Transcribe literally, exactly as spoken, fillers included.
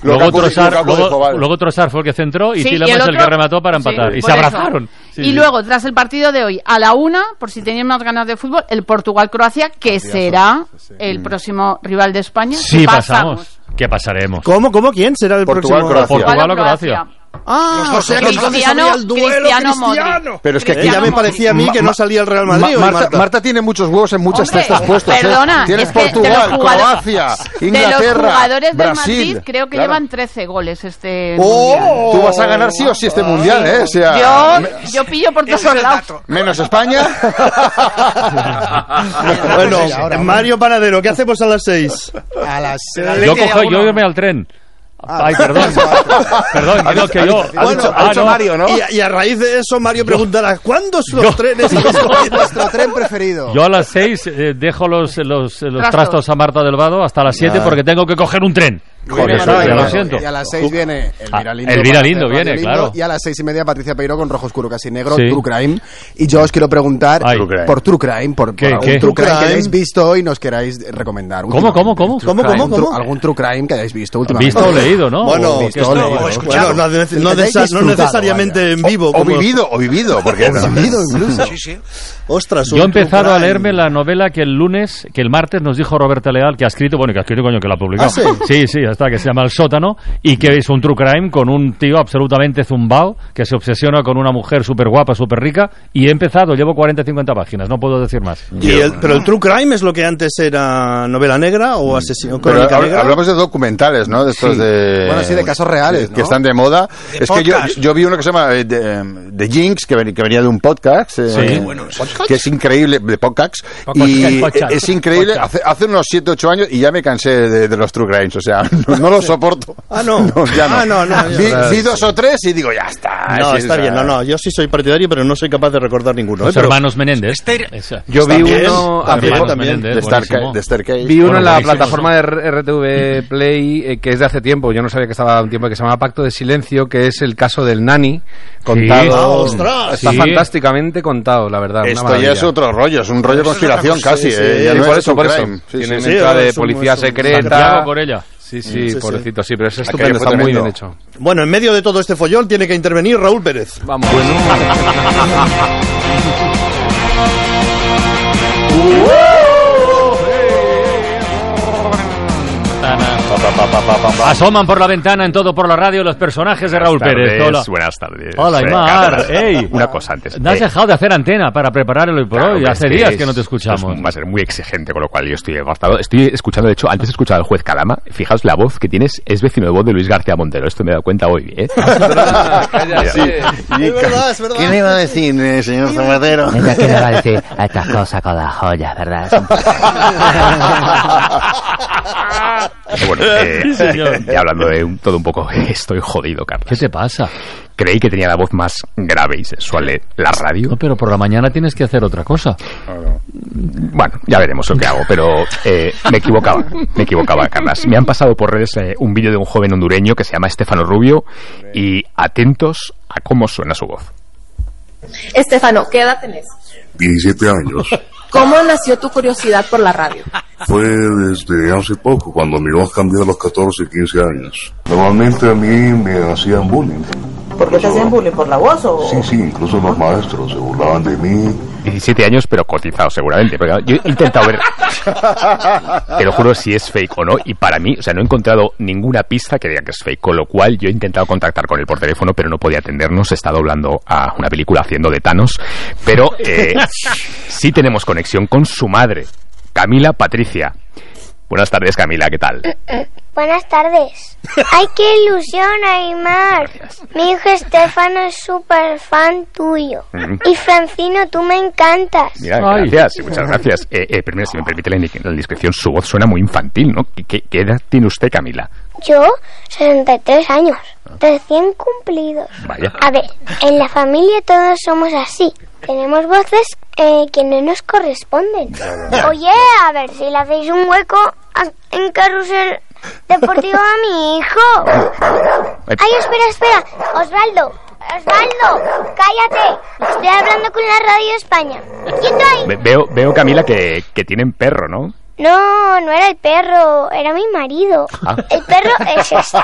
Luego Trossard, luego, luego Trossard fue el que centró y sí, Tielemans el, el que remató para empatar. Sí, y se abrazaron. Sí, y sí. luego, tras el partido de hoy, a la una, por si tenían más ganas de fútbol, el Portugal-Croacia, que será el próximo rival de España. Sí, pasamos. ¿Qué pasaremos? ¿Cómo? ¿Cómo? ¿Quién será el Portugal, próximo? Croacia. Portugal o Croacia. Ah, o sea, Cristiano, el duelo Cristiano, Cristiano. Pero es que aquí ya me parecía a mí que no salía el Real Madrid. Ma- Marta, Marta. Marta tiene muchos huevos en muchas Hombre, cestas puestos. Perdona, ¿eh? Tienes es que Portugal, Croacia, Inglaterra, de los jugadores del Brasil. Madrid creo que claro. llevan trece goles este oh, mundial. Tú vas a ganar sí o sí este mundial, sí. ¿eh? O sea, yo, me... yo pillo por todos lados. Menos España. Bueno, Mario Panadero, ¿qué hacemos a las seis? A las seis. Yo cojo, yo irme al tren. Ay, perdón. Perdón, ha dicho, que yo. Ha bueno, dicho, ha dicho no. Mario, ¿no? Y, y a raíz de eso, Mario preguntará: ¿cuándo son los yo, trenes? Yo, nuestro tren preferido. Yo a las seis eh, dejo los, los, los trastos. trastos a Marta del Vado hasta las siete ah. porque tengo que coger un tren. Joder, eso, ya lo siento. Y a las seis viene Elvira Lindo. Elvira Lindo viene, Lindo, claro. Y a las seis y media Patricia Peiro con Rojo Oscuro Casi Negro, sí. True Crime. Y yo os quiero preguntar Ay. por True Crime, por, ¿Qué, por qué? un True Crime, Crime que hayáis visto hoy y nos queráis recomendar. ¿Cómo, cómo, cómo? ¿Cómo, cómo, cómo? Algún True Crime que hayáis visto últimamente. Visto o leído, ¿no? Bueno, visto, o leído. bueno, no, no, necesa- no necesariamente en vivo. O, o vivido, o vivido. Porque o vivido incluso. Sí, sí. Ostras, yo he empezado a leerme la novela que el lunes, que el martes nos dijo Roberta Leal, que ha escrito, bueno, que ha escrito, coño, que la ha publicado. ¿Ah, sí? Sí, sí, ya está, que se llama El Sótano, y que es un true crime con un tío absolutamente zumbao, que se obsesiona con una mujer súper guapa, súper rica, y he empezado, llevo cuarenta cincuenta páginas, no puedo decir más. ¿Y el, pero el true crime es lo que antes era novela negra o asesino pero crónica hab- negra? Hablamos de documentales, ¿no? De estos Sí. de... Bueno, sí, de casos reales, Que ¿no? están de moda. De es que yo, podcast. yo vi uno que se llama eh, de, de Jinx, que, ven- que venía de un podcast. Eh, Sí. Bueno, que es increíble, de podcast. Podcast. Y Podcast. es increíble, Podcast. hace, hace unos siete ocho años y ya me cansé de, de los true crimes, o sea, no, no los soporto. Ah, no. ya no. Ah, no, no. Vi, vi dos o tres y digo, ya está. No, sí, está o sea, bien, no, no, yo sí soy partidario, pero no soy capaz de recordar ninguno. Los ¿eh? Pero- hermanos Menéndez. Esa. Yo vi También, uno también, hace- también. De, Starca- de Staircase. Vi uno Bueno, en la buenísimo, plataforma ¿no? de R T V Play eh, que es de hace tiempo, yo no sabía que estaba un tiempo, que se llama Pacto de Silencio, que es el caso del Nani contado. Ah, ostras. Está Sí. fantásticamente contado, la verdad. una Esto ya maravilla. es otro rollo, es un rollo de conspiración casi. sí, eh, sí, ya Sí, no por es eso, true por eso. crime. Sí, Tienen sí, sí, entrada es de un- policía es un- secreta. Santiago por ella. Sí, sí, Sí, sí, pobrecito, sí, pero es Aquello estupendo, fue está muy tremendo. bien hecho. Bueno, en medio de todo este follón tiene que intervenir Raúl Pérez. Vamos. Asoman por la ventana en Todo por la Radio los personajes de Raúl Pérez. Hola. Buenas tardes. Hola, Aymar. Ey. Una cosa antes. No has Eh, dejado de hacer antena para preparar el hoy por claro, hoy. es Hace que días es- que no te escuchamos. es- Va a ser muy exigente, con lo cual yo estoy agotado. Estoy escuchando, de hecho, antes he escuchado al juez Calama. Fijaos, la voz que tienes es vecino de voz de Luis García Montero. Esto me he dado cuenta hoy, ¿eh? Sí. Es verdad, es verdad. ¿Qué me iba a decir, eh, señor Zapatero? Mira que le va a decir a estas cosas con las joyas, ¿verdad? Bueno, eh, Sí, señor. y hablando de un- todo un poco, estoy jodido, Carlos. ¿Qué te pasa? Creí que tenía la voz más grave y sexual de la radio. No, pero por la mañana tienes que hacer otra cosa. Bueno, ya veremos lo que hago, pero eh, me equivocaba, me equivocaba, Carlas. Me han pasado por redes eh, un vídeo de un joven hondureño que se llama Estefano Rubio y atentos a cómo suena su voz. Estefano, ¿qué edad tenés? diecisiete años. ¿Cómo nació tu curiosidad por la radio? Fue desde hace poco, cuando mi voz cambió a los catorce, quince años. Normalmente a mí me hacían bullying. ¿Por qué te hacían bullying? ¿Por la voz o...? Sí, sí, incluso los maestros se burlaban de mí. diecisiete años, pero cotizado seguramente. Porque yo he intentado ver, te lo juro, si es fake o no. Y para mí, o sea, no he encontrado ninguna pista que diga que es fake. Con lo cual, yo he intentado contactar con él por teléfono, pero no podía atendernos. Está doblando a una película haciendo de Thanos. Pero eh, sí tenemos conexión con su madre, Camila Patricia. Buenas tardes, Camila, ¿qué tal? Buenas tardes. ¡Ay, qué ilusión, Aymar! Mi hijo Estefano es súper fan tuyo. Mm. Y Francino, tú me encantas. Mira, Ay. gracias, muchas gracias. Eh, eh, primero, si me permite la, indi- la indiscreción, su voz suena muy infantil, ¿no? ¿Qué, qué, qué edad tiene usted, Camila? Yo, sesenta y tres años, recién cumplidos. Vaya. A ver, en la familia todos somos así. Tenemos voces eh, que no nos corresponden. Oye, a ver si le hacéis un hueco a- en Carrusel Deportivo a mi hijo. Ay, espera, espera. Osvaldo, Osvaldo, cállate. Estoy hablando con la Radio España. ¿Quieto ahí? Ve- Veo, veo Camila, que, que tienen perro, ¿no? No, no era el perro, era mi marido. Ah. El perro es este.